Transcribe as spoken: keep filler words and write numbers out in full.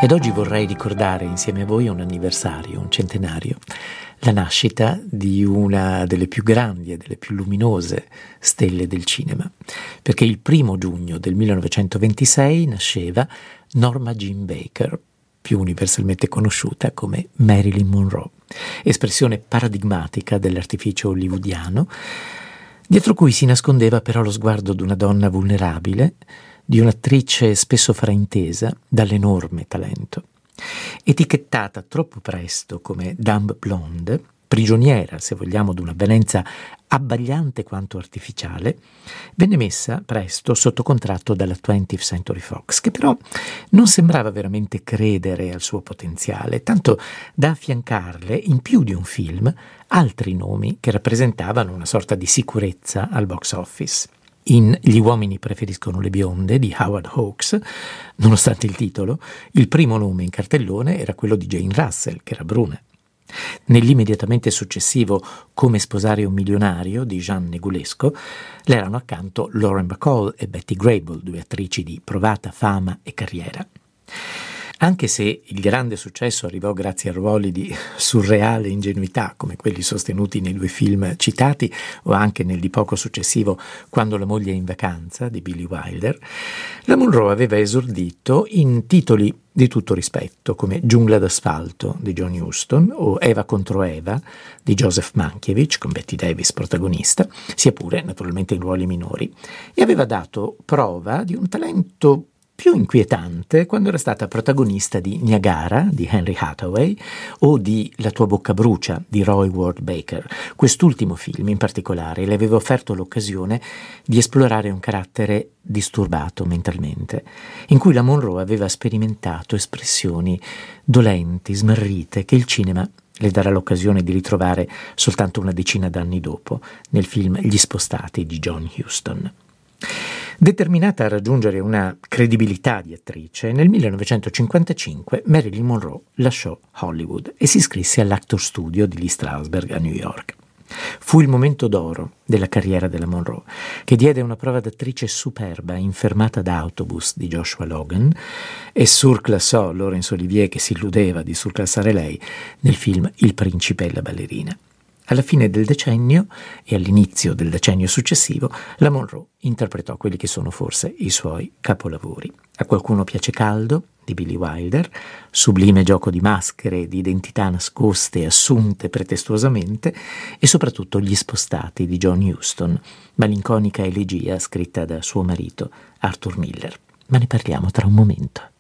Ed oggi vorrei ricordare insieme a voi un anniversario, un centenario, la nascita di una delle più grandi e delle più luminose stelle del cinema, perché il primo giugno del millenovecentoventisei nasceva Norma Jean Baker, più universalmente conosciuta come Marilyn Monroe, espressione paradigmatica dell'artificio hollywoodiano, dietro cui si nascondeva però lo sguardo di una donna vulnerabile, di un'attrice spesso fraintesa dall'enorme talento. Etichettata troppo presto come dumb blonde, prigioniera, se vogliamo, di un'avvenenza abbagliante quanto artificiale, venne messa presto sotto contratto dalla twentieth Century Fox, che però non sembrava veramente credere al suo potenziale, tanto da affiancarle in più di un film altri nomi che rappresentavano una sorta di sicurezza al box office. In Gli uomini preferiscono le bionde di Howard Hawks, nonostante il titolo, il primo nome in cartellone era quello di Jane Russell, che era bruna. Nell'immediatamente successivo Come sposare un milionario di Jean Negulesco le erano accanto Lauren Bacall e Betty Grable, due attrici di provata fama e carriera. Anche se il grande successo arrivò grazie a ruoli di surreale ingenuità, come quelli sostenuti nei due film citati, o anche nel di poco successivo Quando la moglie è in vacanza di Billy Wilder, la Monroe aveva esordito in titoli di tutto rispetto, come Giungla d'asfalto di John Huston o Eva contro Eva di Joseph Mankiewicz, con Bette Davis protagonista, sia pure naturalmente in ruoli minori, e aveva dato prova di un talento più inquietante quando era stata protagonista di Niagara di Henry Hathaway o di La tua bocca brucia di Roy Ward Baker. Quest'ultimo film in particolare le aveva offerto l'occasione di esplorare un carattere disturbato mentalmente, in cui la Monroe aveva sperimentato espressioni dolenti, smarrite, che il cinema le darà l'occasione di ritrovare soltanto una decina d'anni dopo nel film Gli spostati di John Huston. Determinata a raggiungere una credibilità di attrice, nel millenovecentocinquantacinque Marilyn Monroe lasciò Hollywood e si iscrisse all'Actor Studio di Lee Strasberg a New York. Fu il momento d'oro della carriera della Monroe, che diede una prova d'attrice superba in Fermata d'autobus di Joshua Logan e surclassò Laurence Olivier, che si illudeva di surclassare lei, nel film Il principe e la ballerina. Alla fine del decennio e all'inizio del decennio successivo, la Monroe interpretò quelli che sono forse i suoi capolavori. A qualcuno piace Caldo di Billy Wilder, sublime gioco di maschere, di identità nascoste e assunte pretestuosamente, e soprattutto Gli spostati di John Huston, malinconica elegia scritta da suo marito Arthur Miller. Ma ne parliamo tra un momento.